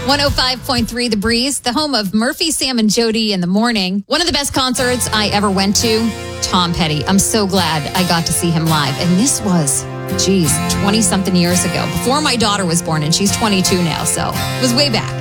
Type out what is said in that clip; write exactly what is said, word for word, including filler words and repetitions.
one oh five point three The Breeze, the home of Murphy, Sam, and Jody in the morning. One of the best concerts I ever went to, Tom Petty. I'm so glad I got to see him live. And this was, geez, twenty-something years ago, before my daughter was born, and she's twenty-two now, so it was way back.